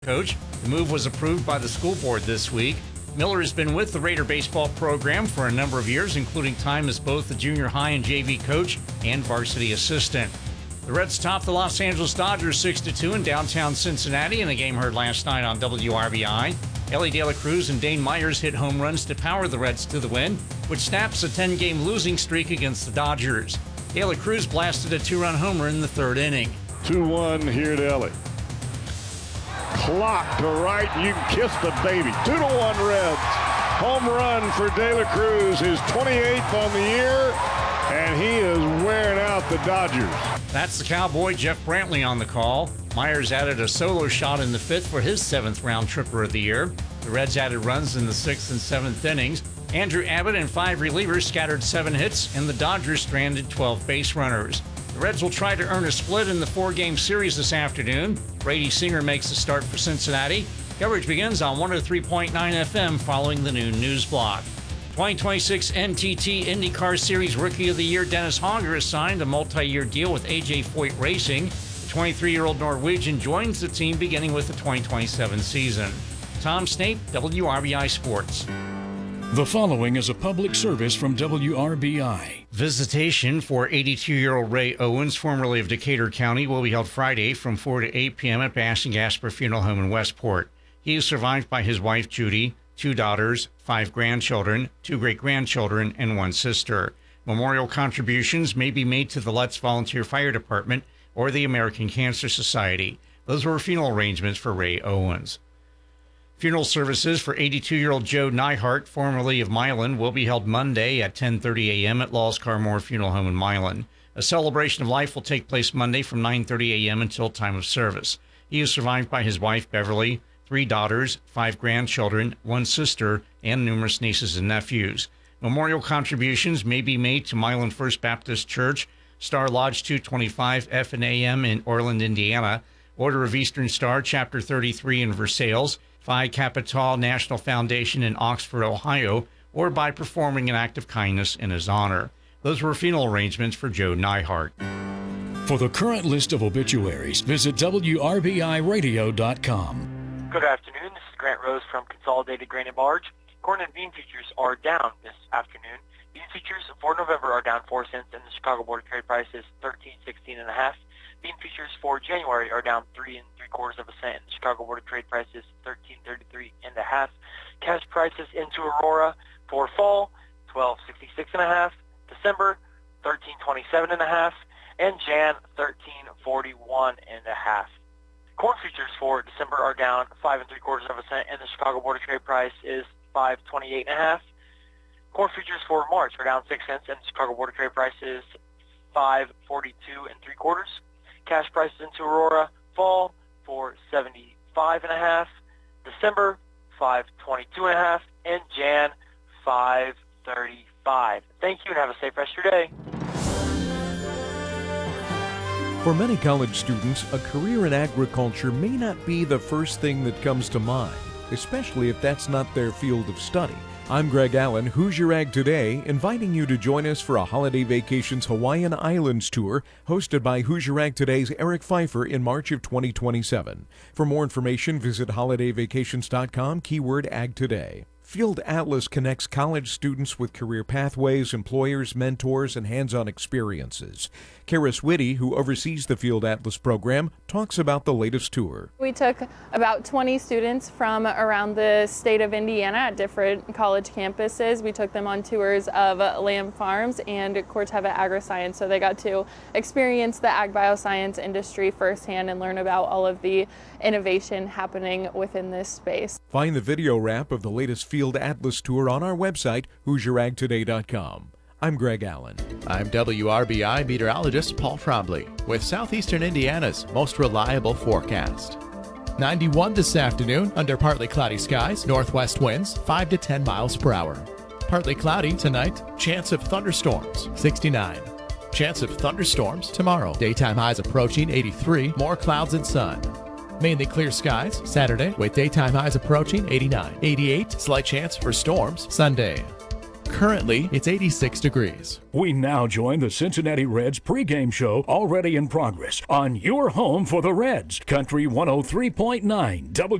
coach. The move was approved by the school board this week. Miller has been with the Raider baseball program for a number of years, including time as both the junior high and JV coach and varsity assistant. The Reds topped the Los Angeles Dodgers 6-2 in downtown Cincinnati in a game heard last night on WRBI. Ellie De La Cruz and Dane Myers hit home runs to power the Reds to the win, which snaps a 10-game losing streak against the Dodgers. De La Cruz blasted a 2-run homer in the third inning. 2-1 here to Ellie. Clock to right, you can kiss the baby. 2-1 Reds. Home run for De La Cruz, his 28th on the year, and he is wearing out the Dodgers. That's the Cowboy, Jeff Brantley, on the call. Myers added a solo shot in the fifth for his 7th-round tripper of the year. The Reds added runs in the 6th and 7th innings. Andrew Abbott and 5 relievers scattered 7 hits, and the Dodgers stranded 12 base runners. The Reds will try to earn a split in the 4-game series this afternoon. Brady Singer makes the start for Cincinnati. Coverage begins on 103.9 FM following the noon news block. 2026 NTT IndyCar Series Rookie of the Year Dennis Hogger has signed a multi-year deal with AJ Foyt Racing. The 23-year-old Norwegian joins the team beginning with the 2027 season. Tom Snape, WRBI Sports. The following is a public service from WRBI. Visitation for 82-year-old Ray Owens, formerly of Decatur County, will be held Friday from 4 to 8 p.m. at Bash and Gasper Funeral Home in Westport. He is survived by his wife, Judy, 2 daughters, 5 grandchildren, 2 great-grandchildren, and 1 sister. Memorial contributions may be made to the Let's Volunteer Fire Department or the American Cancer Society. Those were funeral arrangements for Ray Owens. Funeral services for 82-year-old Joe Nyhart, formerly of Milan, will be held Monday at 10:30 a.m. at Laws Carmore Funeral Home in Milan. A celebration of life will take place Monday from 9:30 a.m. until time of service. He is survived by his wife, Beverly, 3 daughters, 5 grandchildren, 1 sister, and numerous nieces and nephews. Memorial contributions may be made to Milan First Baptist Church, Star Lodge 225 F&AM in Orland, Indiana, Order of Eastern Star, Chapter 33 in Versailles, Phi Kappa Tau National Foundation in Oxford, Ohio, or by performing an act of kindness in his honor. Those were funeral arrangements for Joe Nyhart. For the current list of obituaries, visit WRBIRadio.com. Good afternoon. This is Grant Rose from Consolidated Grain and Barge. Corn and bean futures are down this afternoon. Bean futures for November are down 4 cents, and the Chicago Board of Trade price is $13.16.5. Bean futures for January are down 3 3/4 cents, and the Chicago Board of Trade price is $13.33.5. Cash prices into Aurora for fall, $12.66.5. December, $13.27.5, and Jan, $13.41.5. Corn futures for December are down 5 3/4 cents, and the Chicago Board of Trade price is $5.28.5. Corn futures for March are down 6 cents, and the Chicago Board of Trade price is $5.42 3/4. Cash prices into Aurora, fall for $75.5, December $5.22.5, and Jan $5.35. Thank you, and have a safe rest of your day. For many college students, a career in agriculture may not be the first thing that comes to mind, especially if that's not their field of study. I'm Greg Allen, Hoosier Ag Today, inviting you to join us for a Holiday Vacations Hawaiian Islands tour hosted by Hoosier Ag Today's Eric Pfeiffer in March of 2027. For more information, visit holidayvacations.com, keyword Ag Today. Field Atlas connects college students with career pathways, employers, mentors, and hands-on experiences. Karis Whitty, who oversees the Field Atlas program, talks about the latest tour. We took about 20 students from around the state of Indiana at different college campuses. We took them on tours of Lamb Farms and Corteva AgriScience, so they got to experience the ag bioscience industry firsthand and learn about all of the innovation happening within this space. Find the video wrap of the latest Field Atlas tour on our website, HoosierAgToday.com. I'm Greg Allen. I'm WRBI meteorologist Paul Trombley with Southeastern Indiana's most reliable forecast. 91 this afternoon under partly cloudy skies, northwest winds 5 to 10 miles per hour. Partly cloudy tonight, chance of thunderstorms 69. Chance of thunderstorms tomorrow. Daytime highs approaching 83, more clouds and sun. Mainly clear skies Saturday with daytime highs approaching 89. 88, slight chance for storms Sunday. Currently, it's 86 degrees. We now join the Cincinnati Reds pregame show already in progress on your home for the Reds, Country 103.9